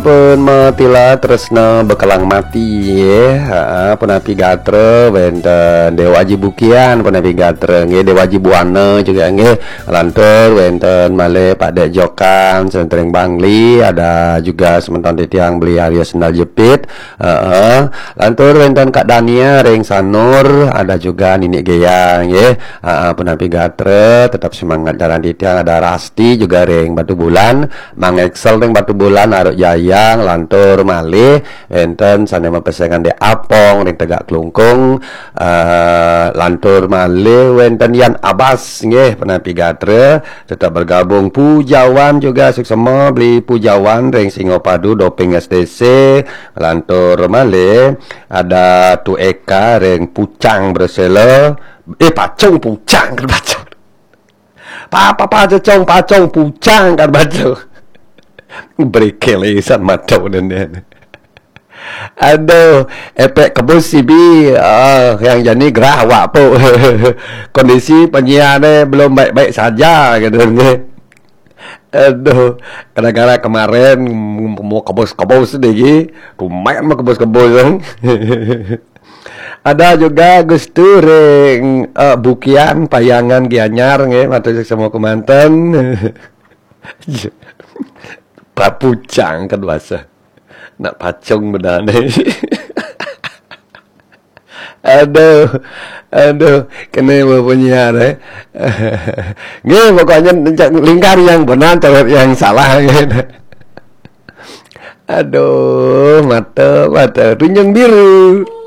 Penmatila tresna bekalang mati ya, penapi gatre wenten Dewa Aji Bukian penapi gatre nggih Dewa Aji Buana juga nggih lantur wenten malih Pak Dek Jokan Sentreng Bangli ada juga sementon titiang beli Arya Sendal Jepit lantur wenten Kak Dania Ring Sanur ada juga Ninik Geyang nggih penapi gatre tetap semangat jalan titiang ada Rasti juga Ring Batu Bulan Mang Excel ring Batu Bulan Aruk Jaya yang lantur malih enten sanema pesengan de Apong ring Tegak Klungkung lantur malih wenten Yan Abbas nggih penapi gatre tetap bergabung Pujawan juga suksema beli Pujawan ring Singopadu Doping STC lantur malih ada Tu Eka ring Pucang Bresele Pacung Pucang kan baca pacong Pucang kan baca berkelesan matau dan aduh efek kebus sibi yang jadi gerawak po kondisi penyiarnya belum baik-baik saja gitu aduh gara-gara kemarin mau kebus lagi lumayan mau kebus ada juga Gustu ring Bukian Payangan Gianyar nggih matur semua kemanten Pak Pucang kan bahasa nak pacung bedane aduh kena penyiar nggih pokoknya lingkar yang benar atau yang salah aduh mata runyeng biru